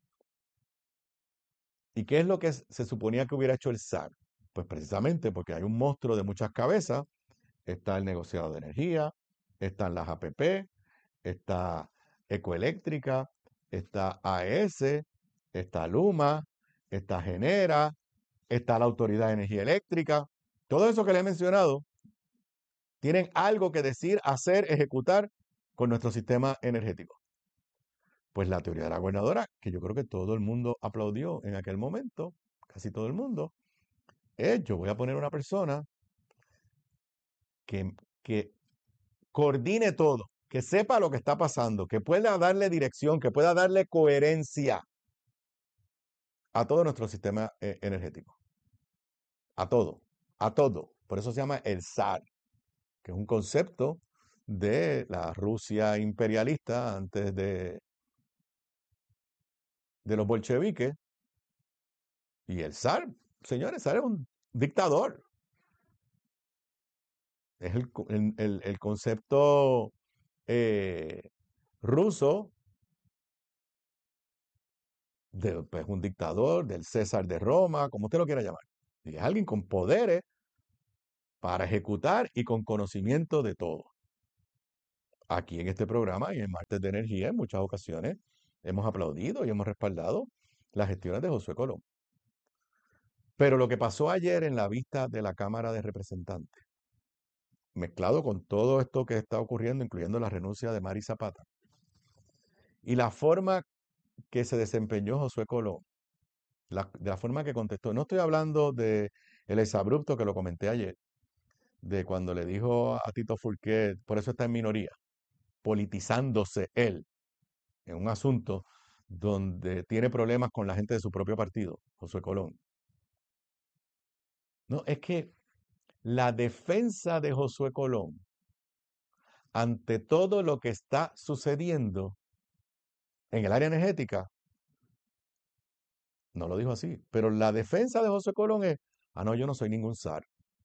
¿Y qué es lo que se suponía que hubiera hecho el S A R? Pues precisamente porque hay un monstruo de muchas cabezas. Está el negociado de energía, están las A P P, está Ecoeléctrica, está A E S, está Luma, está Genera, está la Autoridad de Energía Eléctrica. Todo eso que le he mencionado tienen algo que decir, hacer, ejecutar con nuestro sistema energético. Pues la teoría de la gobernadora, que yo creo que todo el mundo aplaudió en aquel momento, casi todo el mundo, es yo voy a poner una persona que, que coordine todo, que sepa lo que está pasando, que pueda darle dirección, que pueda darle coherencia a todo nuestro sistema eh, energético. A todo, a todo. Por eso se llama el S A R, que es un concepto de la Rusia imperialista antes de, de los bolcheviques. Y el zar, señores, zar es un dictador. Es el, el, el, el concepto eh, ruso de pues, un dictador, del César de Roma, como usted lo quiera llamar. Y es alguien con poderes para ejecutar y con conocimiento de todo. Aquí en este programa y en Martes de Energía, en muchas ocasiones, hemos aplaudido y hemos respaldado las gestiones de Josué Colón. Pero lo que pasó ayer en la vista de la Cámara de Representantes, mezclado con todo esto que está ocurriendo, incluyendo la renuncia de Mari Zapata, y la forma que se desempeñó Josué Colón, la, de la forma que contestó. No estoy hablando de el exabrupto que lo comenté ayer, de cuando le dijo a Tito Furquet, por eso está en minoría, politizándose él en un asunto donde tiene problemas con la gente de su propio partido, Josué Colón. No, es que la defensa de Josué Colón ante todo lo que está sucediendo en el área energética, no lo dijo así, pero la defensa de Josué Colón es, ah, no, yo no soy ningún zar.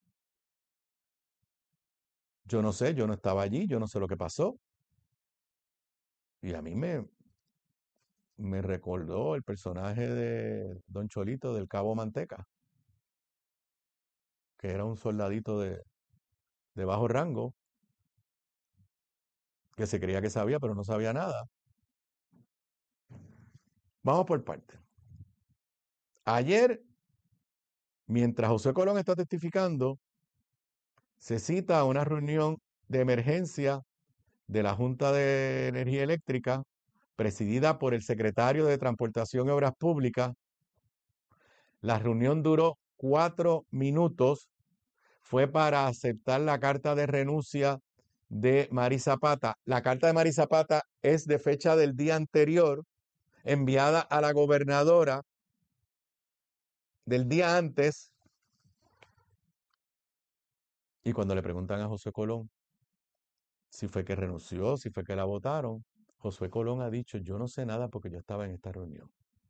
Yo no sé, yo no estaba allí, yo no sé lo que pasó. Y a mí me, me recordó el personaje de Don Cholito del Cabo Manteca, que era un soldadito de, de bajo rango, que se creía que sabía, pero no sabía nada. Vamos por partes. Ayer, mientras José Colón está testificando, se cita a una reunión de emergencia de la Junta de Energía Eléctrica, presidida por el secretario de Transportación y Obras Públicas. La reunión duró cuatro minutos. Fue para aceptar la carta de renuncia de Mari Zapata. La carta de Mari Zapata es de fecha del día anterior, enviada a la gobernadora del día antes. Y cuando le preguntan a José Colón si fue que renunció, si fue que la votaron, José Colón ha dicho, yo no sé nada porque yo estaba en esta reunión.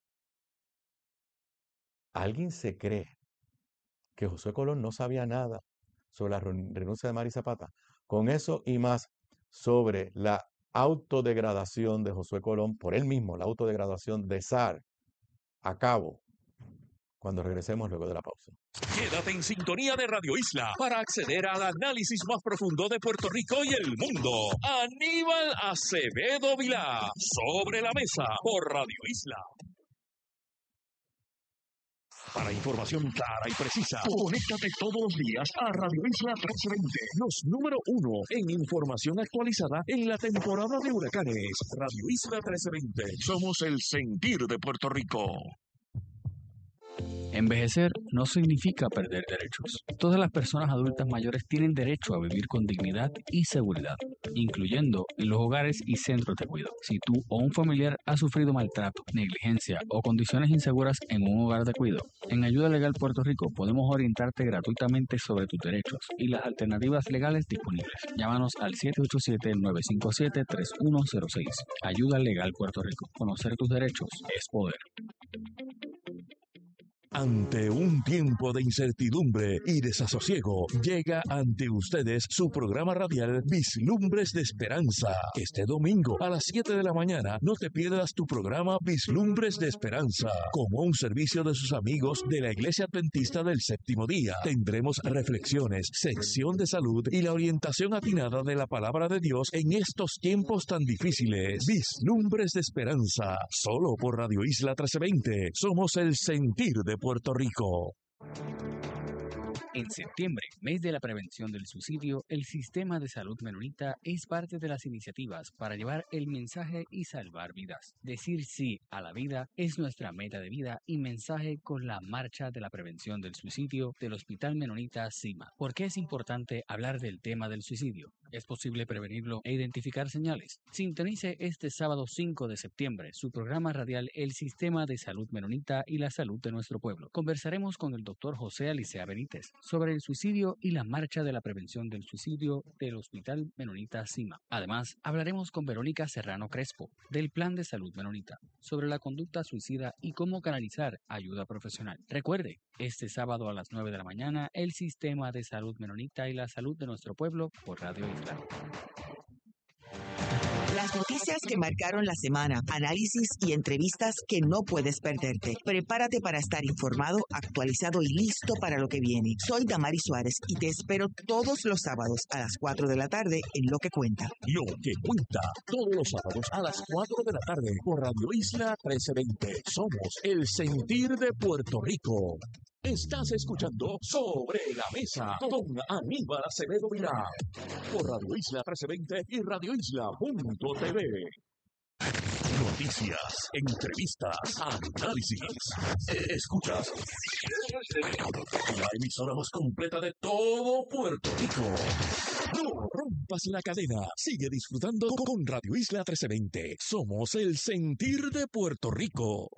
¿Alguien se cree que José Colón no sabía nada sobre la renuncia de Mari Zapata? Con eso y más sobre la autodegradación de Josué Colón por él mismo, la autodegradación de zar, a cabo, cuando regresemos luego de la pausa. Quédate en sintonía de Radio Isla para acceder al análisis más profundo de Puerto Rico y el mundo. Aníbal Acevedo Vilá, Sobre la Mesa, por Radio Isla. Para información clara y precisa, conéctate todos los días a Radio Isla trescientos veinte, los número uno en información actualizada en la temporada de huracanes. Radio Isla trescientos veinte, somos el sentir de Puerto Rico. Envejecer no significa perder derechos. Todas las personas adultas mayores tienen derecho a vivir con dignidad y seguridad, incluyendo en los hogares y centros de cuidado. Si tú o un familiar ha sufrido maltrato, negligencia o condiciones inseguras en un hogar de cuidado, en Ayuda Legal Puerto Rico podemos orientarte gratuitamente sobre tus derechos y las alternativas legales disponibles. Llámanos al siete ocho siete, nueve cinco siete, tres uno cero seis. Ayuda Legal Puerto Rico. Conocer tus derechos es poder. Ante un tiempo de incertidumbre y desasosiego, llega ante ustedes su programa radial Vislumbres de Esperanza. Este domingo a las siete de la mañana no te pierdas tu programa Vislumbres de Esperanza. Como un servicio de sus amigos de la Iglesia Adventista del Séptimo Día, tendremos reflexiones, sección de salud y la orientación atinada de la Palabra de Dios en estos tiempos tan difíciles. Vislumbres de Esperanza, solo por Radio Isla trece veinte. Somos el sentir de Puerto Rico. En septiembre, mes de la prevención del suicidio, el Sistema de Salud Menonita es parte de las iniciativas para llevar el mensaje y salvar vidas. Decir sí a la vida es nuestra meta de vida y mensaje con la marcha de la prevención del suicidio del Hospital Menonita CIMA. ¿Por qué es importante hablar del tema del suicidio? ¿Es posible prevenirlo e identificar señales? Sintonice este sábado cinco de septiembre su programa radial El Sistema de Salud Menonita y la Salud de Nuestro Pueblo. Conversaremos con el doctor José Alicea Benítez sobre el suicidio y la marcha de la prevención del suicidio del Hospital Menonita CIMA. Además, hablaremos con Verónica Serrano Crespo del Plan de Salud Menonita sobre la conducta suicida y cómo canalizar ayuda profesional. Recuerde, este sábado a las nueve de la mañana, el Sistema de Salud Menonita y la Salud de Nuestro Pueblo por Radio Isla. Las noticias que marcaron la semana, análisis y entrevistas que no puedes perderte. Prepárate para estar informado, actualizado y listo para lo que viene. Soy Damari Suárez y te espero todos los sábados a las cuatro de la tarde en Lo que Cuenta. Lo que cuenta, todos los sábados a las cuatro de la tarde por Radio Isla trece veinte. Somos el sentir de Puerto Rico. Estás escuchando Sobre la Mesa con Aníbal Acevedo Vilá por Radio Isla trece veinte y radio isla punto t v. Noticias, entrevistas, análisis. Escuchas la emisora más completa de todo Puerto Rico. No rompas la cadena. Sigue disfrutando con Radio Isla trece veinte. Somos el sentir de Puerto Rico.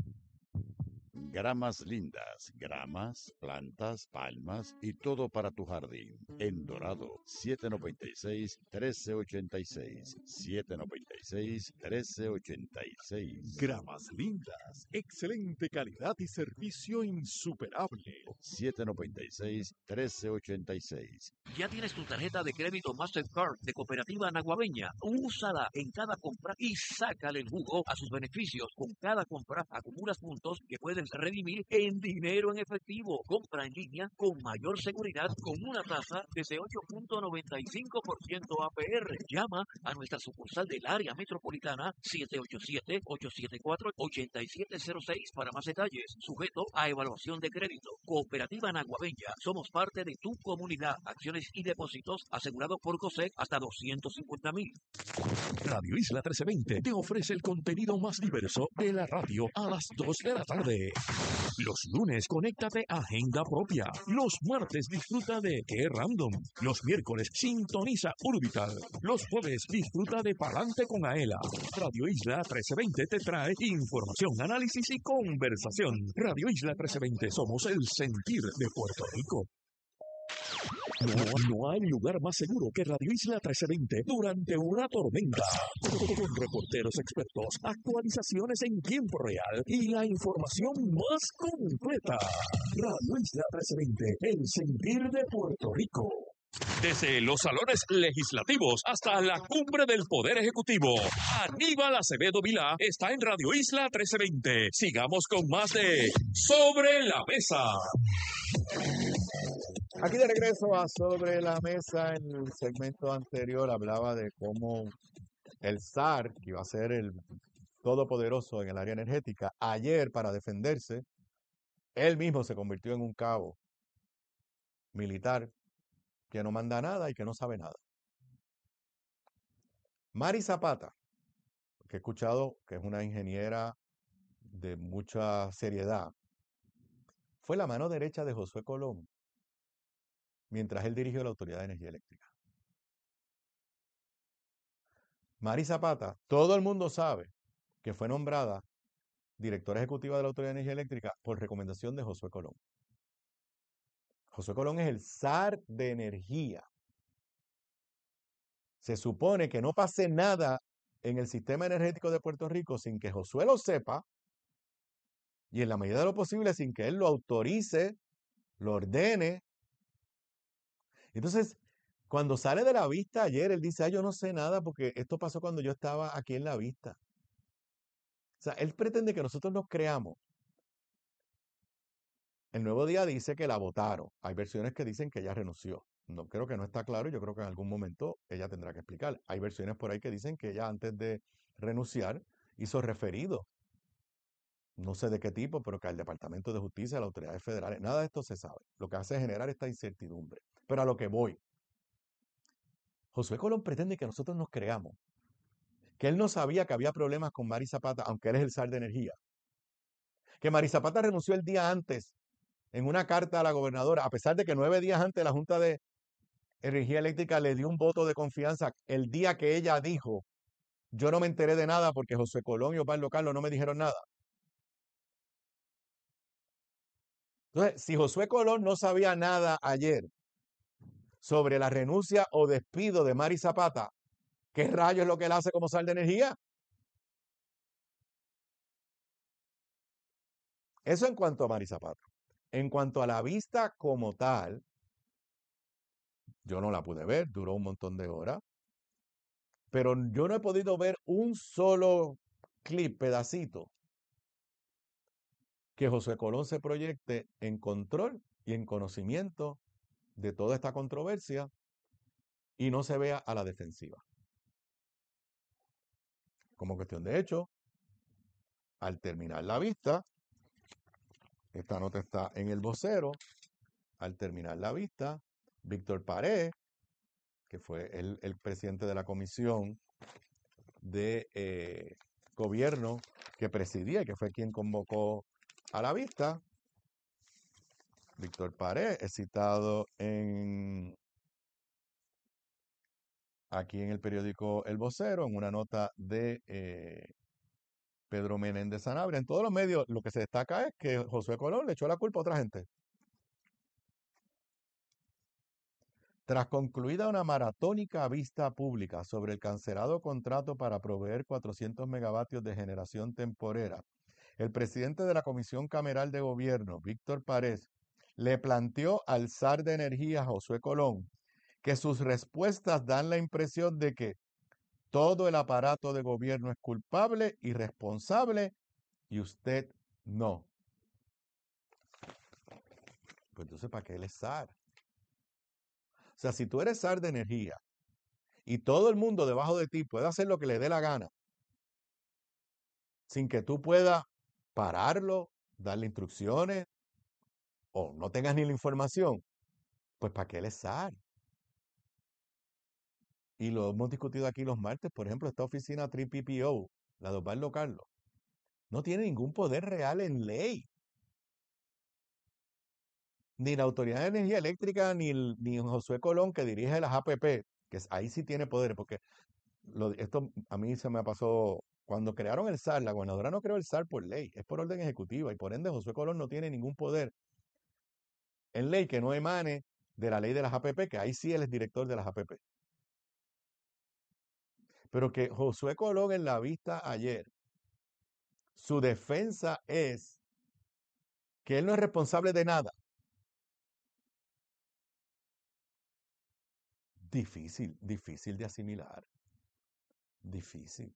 Gramas lindas, gramas, plantas, palmas y todo para tu jardín. En Dorado, siete noventa y seis, trece ochenta y seis. siete noventa y seis, trece ochenta y seis. Gramas lindas, excelente calidad y servicio insuperable. siete noventa y seis, trece ochenta y seis. Ya tienes tu tarjeta de crédito Mastercard de Cooperativa Naguabeña. Úsala en cada compra y sácale el jugo a sus beneficios. Con cada compra acumulas puntos que puedes redimir en dinero en efectivo. Compra en línea con mayor seguridad con una tasa desde ocho punto noventa y cinco por ciento A P R. Llama a nuestra sucursal del área metropolitana siete ocho siete, ocho siete cuatro, ocho siete cero seis para más detalles. Sujeto a evaluación de crédito. Cooperativa Naguabeña. Somos parte de tu comunidad. Acciones y depósitos asegurados por COSEC hasta doscientos cincuenta mil. Radio Isla trece veinte te ofrece el contenido más diverso de la radio a las dos de la tarde. Los lunes, conéctate a Agenda Propia. Los martes, disfruta de Qué Random. Los miércoles, sintoniza Urbital. Los jueves, disfruta de Palante con Aela. Radio Isla trece veinte te trae información, análisis y conversación. Radio Isla trece veinte, somos el sentir de Puerto Rico. No, no hay lugar más seguro que Radio Isla trece veinte durante una tormenta. Con reporteros expertos, actualizaciones en tiempo real y la información más completa. Radio Isla trece veinte, el sentir de Puerto Rico. Desde los salones legislativos hasta la cumbre del Poder Ejecutivo, Aníbal Acevedo Vilá está en Radio Isla trece veinte. Sigamos con más de Sobre la Mesa. Aquí de regreso a Sobre la Mesa. En el segmento anterior hablaba de cómo el S A R, que iba a ser el todopoderoso en el área energética, ayer para defenderse, él mismo se convirtió en un cabo militar que no manda nada y que no sabe nada. Mari Zapata, que he escuchado que es una ingeniera de mucha seriedad, fue la mano derecha de Josué Colón mientras él dirigió la Autoridad de Energía Eléctrica. Mari Zapata, todo el mundo sabe que fue nombrada directora ejecutiva de la Autoridad de Energía Eléctrica por recomendación de Josué Colón. Josué Colón es el zar de energía. Se supone que no pase nada en el sistema energético de Puerto Rico sin que Josué lo sepa y en la medida de lo posible sin que él lo autorice, lo ordene. Entonces, cuando sale de la vista ayer, él dice, ah, yo no sé nada porque esto pasó cuando yo estaba aquí en la vista. O sea, él pretende que nosotros nos creamos. El Nuevo Día dice que la votaron. Hay versiones que dicen que ella renunció. No, creo que no está claro y yo creo que en algún momento ella tendrá que explicar. Hay versiones por ahí que dicen que ella antes de renunciar hizo referido. No sé de qué tipo, pero que al Departamento de Justicia, a las autoridades federales, nada de esto se sabe. Lo que hace es generar esta incertidumbre. Pero a lo que voy. Josué Colón pretende que nosotros nos creamos. Que él no sabía que había problemas con Mari Zapata, aunque él es el zar de energía. Que Mari Zapata renunció el día antes en una carta a la gobernadora, a pesar de que nueve días antes la Junta de Energía Eléctrica le dio un voto de confianza el día que ella dijo, yo no me enteré de nada porque José Colón y Osvaldo Carlos no me dijeron nada. Entonces, si Josué Colón no sabía nada ayer sobre la renuncia o despido de Mari Zapata, ¿qué rayos es lo que él hace como zar de energía? Eso en cuanto a Mari Zapata. En cuanto a la vista como tal, yo no la pude ver, duró un montón de horas. pero yo no he podido ver un solo clip, pedacito, que José Colón se proyecte en control y en conocimiento de toda esta controversia y no se vea a la defensiva. Como cuestión de hecho, al terminar la vista, esta nota está en El Vocero, al terminar la vista, Víctor Pared, que fue el, el presidente de la comisión de eh, gobierno que presidía y que fue quien convocó a la vista, Víctor Pared es citado en aquí en el periódico El Vocero, en una nota de eh, Pedro Menéndez Sanabria. En todos los medios lo que se destaca es que Josué Colón le echó la culpa a otra gente. Tras concluida una maratónica vista pública sobre el cancelado contrato para proveer cuatrocientos megavatios de generación temporera, el presidente de la Comisión Cameral de Gobierno, Víctor Párez, le planteó al zar de energía, Josué Colón, que sus respuestas dan la impresión de que todo el aparato de gobierno es culpable y responsable y usted no. Pues entonces, ¿para qué él es zar? O sea, si tú eres zar de energía y todo el mundo debajo de ti puede hacer lo que le dé la gana, sin que tú puedas pararlo, darle instrucciones o no tengas ni la información, pues ¿para qué él es zar? Y lo hemos discutido aquí los martes, por ejemplo, esta oficina tres P P O, la de Osvaldo Carlos, no tiene ningún poder real en ley. Ni la Autoridad de Energía Eléctrica, ni, el, ni Josué Colón, que dirige las A P P, que es, ahí sí tiene poder, porque lo, esto a mí se me pasó, cuando crearon el S A R, la gobernadora no creó el S A R por ley, es por orden ejecutiva, y por ende Josué Colón no tiene ningún poder en ley que no emane de la ley de las A P P, que ahí sí él es director de las A P P. Pero que Josué Colón en la vista ayer, su defensa es que él no es responsable de nada. Difícil, difícil de asimilar. Difícil.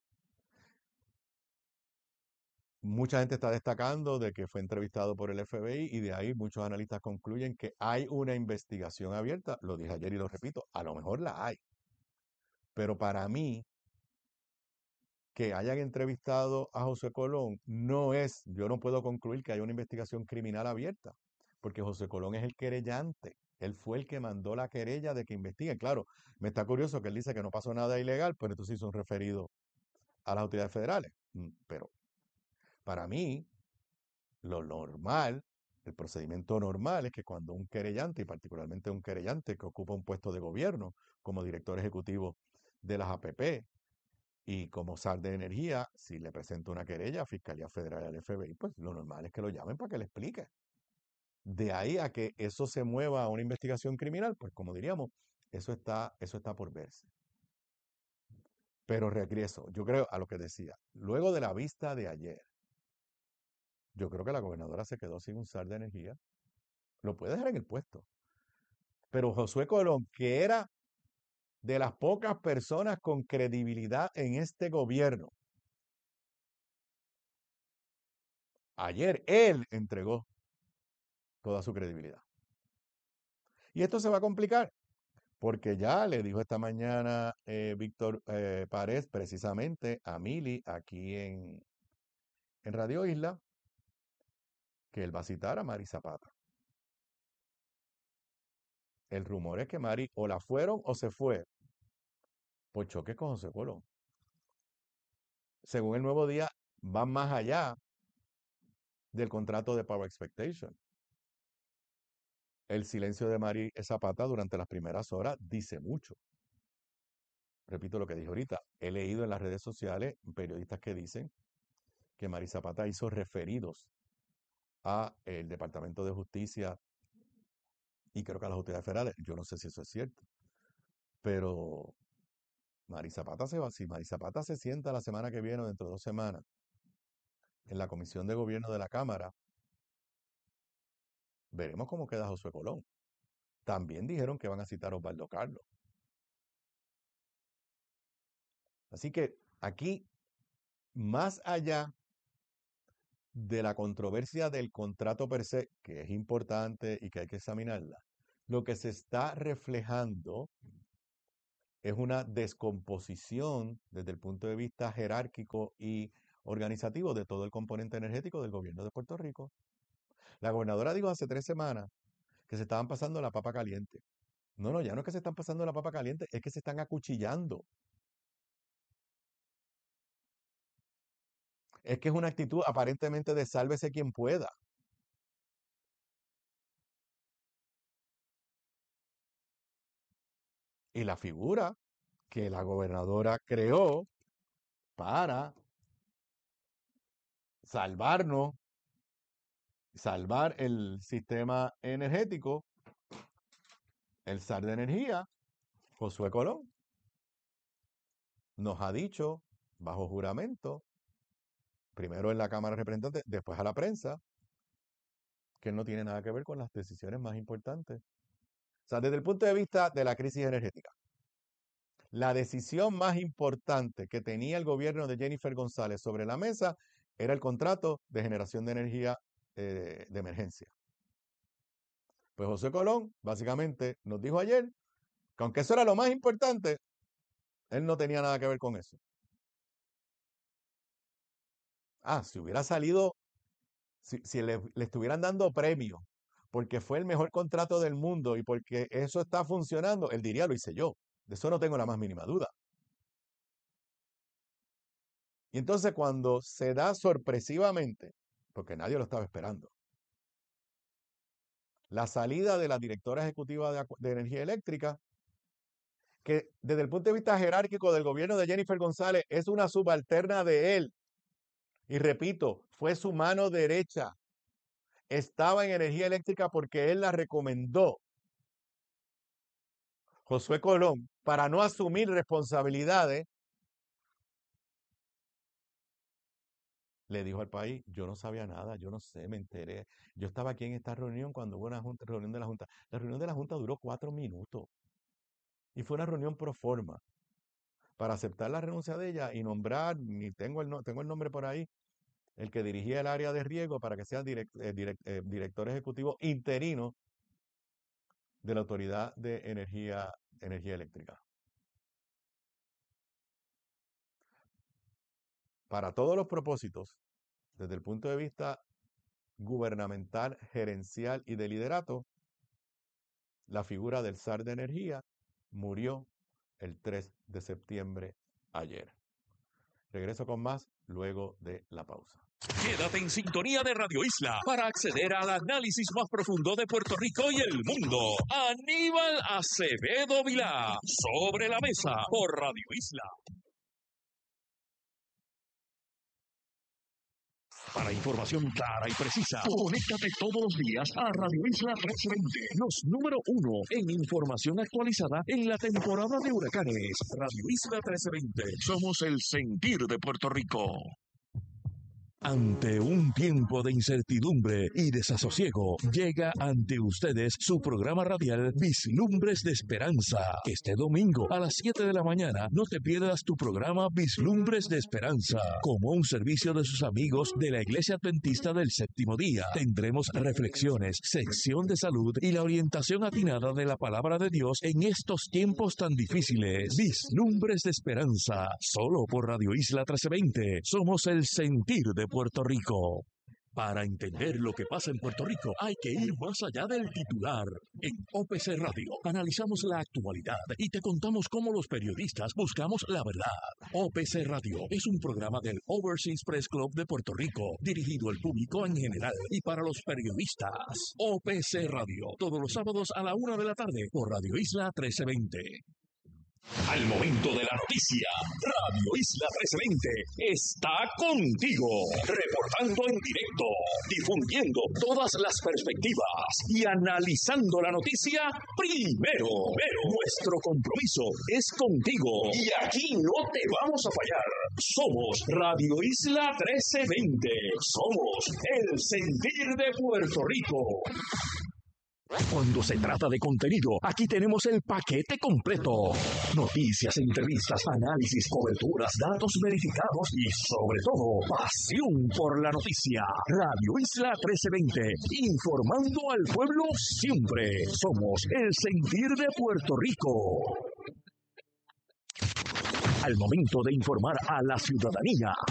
Mucha gente está destacando de que fue entrevistado por el F B I y de ahí muchos analistas concluyen que hay una investigación abierta. Lo dije ayer y lo repito, a lo mejor la hay. Pero para mí, que hayan entrevistado a José Colón no es, yo no puedo concluir que haya una investigación criminal abierta, porque José Colón es el querellante. Él fue el que mandó la querella de que investiguen. Claro, me está curioso que él dice que no pasó nada ilegal, pero entonces hizo un referido a las autoridades federales. Pero para mí, lo normal, el procedimiento normal es que cuando un querellante, y particularmente un querellante que ocupa un puesto de gobierno como director ejecutivo de las A P P y como zar de energía, si le presenta una querella a Fiscalía Federal y al F B I, pues lo normal es que lo llamen para que le explique. De ahí a que eso se mueva a una investigación criminal, pues como diríamos, eso está, eso está por verse. Pero regreso, yo creo a lo que decía, luego de la vista de ayer, yo creo que la gobernadora se quedó sin un zar de energía. Lo puede dejar en el puesto. Pero Josué Colón, que era de las pocas personas con credibilidad en este gobierno, ayer él entregó toda su credibilidad. Y esto se va a complicar, porque ya le dijo esta mañana eh, Víctor eh, Párez precisamente a Mili aquí en, en Radio Isla, que él va a citar a Mari Zapata. El rumor es que Mari o la fueron o se fue por choque con José Colón. Según el Nuevo Día, van más allá del contrato de Power Expectation. El silencio de Mari Zapata durante las primeras horas dice mucho. Repito lo que dije ahorita. He leído en las redes sociales periodistas que dicen que Mari Zapata hizo referidos a el Departamento de Justicia y creo que a las autoridades federales. Yo no sé si eso es cierto. Pero Mari Zapata se va. Si Mari Zapata se sienta la semana que viene o dentro de dos semanas en la Comisión de Gobierno de la Cámara, veremos cómo queda Josué Colón. También dijeron que van a citar a Osvaldo Carlos. Así que aquí, más allá de la controversia del contrato per se, que es importante y que hay que examinarla, lo que se está reflejando es una descomposición desde el punto de vista jerárquico y organizativo de todo el componente energético del gobierno de Puerto Rico. La gobernadora dijo hace tres semanas que se estaban pasando la papa caliente. No, no, ya no es que se están pasando la papa caliente, es que se están acuchillando. Es que es una actitud aparentemente de sálvese quien pueda. Y la figura que la gobernadora creó para salvarnos, salvar el sistema energético, el zar de energía, Josué Colón, nos ha dicho bajo juramento, primero en la Cámara de Representantes, después a la prensa, que no tiene nada que ver con las decisiones más importantes. O sea, desde el punto de vista de la crisis energética, la decisión más importante que tenía el gobierno de Jennifer González sobre la mesa era el contrato de generación de energía eh, de emergencia. Pues José Colón básicamente nos dijo ayer que aunque eso era lo más importante, él no tenía nada que ver con eso. Ah, si hubiera salido, si, si le, le estuvieran dando premio porque fue el mejor contrato del mundo y porque eso está funcionando, él diría, lo hice yo. De eso no tengo la más mínima duda. Y entonces cuando se da sorpresivamente, porque nadie lo estaba esperando, la salida de la directora ejecutiva de, de energía eléctrica, que desde el punto de vista jerárquico del gobierno de Jennifer González es una subalterna de él. Y repito, fue su mano derecha. Estaba en energía eléctrica porque él la recomendó. Josué Colón, para no asumir responsabilidades, le dijo al país, yo no sabía nada, yo no sé, me enteré. Yo estaba aquí en esta reunión cuando hubo una junta, reunión de la Junta. La reunión de la Junta duró cuatro minutos. Y fue una reunión pro forma para aceptar la renuncia de ella y nombrar, ni tengo el, no, tengo el nombre por ahí, el que dirigía el área de riesgo para que sea direct, eh, direct, eh, director ejecutivo interino de la Autoridad de Energía, Energía Eléctrica. Para todos los propósitos, desde el punto de vista gubernamental, gerencial y de liderato, la figura del zar de energía murió el tres de septiembre ayer. Regreso con más luego de la pausa. Quédate en sintonía de Radio Isla para acceder al análisis más profundo de Puerto Rico y el mundo. Aníbal Acevedo Vilá, Sobre la Mesa, por Radio Isla. Para información clara y precisa, conéctate todos los días a Radio Isla trescientos veinte, los número uno en información actualizada en la temporada de huracanes. Radio Isla trescientos veinte, somos el sentir de Puerto Rico. Ante un tiempo de incertidumbre y desasosiego, llega ante ustedes su programa radial Vislumbres de Esperanza. Este domingo a las siete de la mañana no te pierdas tu programa Vislumbres de Esperanza. Como un servicio de sus amigos de la Iglesia Adventista del Séptimo Día, tendremos reflexiones, sección de salud y la orientación atinada de la Palabra de Dios en estos tiempos tan difíciles. Vislumbres de Esperanza, solo por Radio Isla trece veinte. Somos el sentir de Puerto Rico. Para entender lo que pasa en Puerto Rico, hay que ir más allá del titular. En O P C Radio analizamos la actualidad y te contamos cómo los periodistas buscamos la verdad. O P C Radio es un programa del Overseas Press Club de Puerto Rico, dirigido al público en general y para los periodistas. O P C Radio, todos los sábados a la una de la tarde por Radio Isla trece veinte. Al momento de la noticia, Radio Isla trescientos veinte está contigo, reportando en directo, difundiendo todas las perspectivas y analizando la noticia primero. Pero nuestro compromiso es contigo y aquí no te vamos a fallar. Somos Radio Isla trece veinte, somos el sentir de Puerto Rico. Cuando se trata de contenido, aquí tenemos el paquete completo. Noticias, entrevistas, análisis, coberturas, datos verificados y, sobre todo, pasión por la noticia. Radio Isla trece veinte, informando al pueblo siempre. Somos el sentir de Puerto Rico. Al momento de informar a la ciudadanía,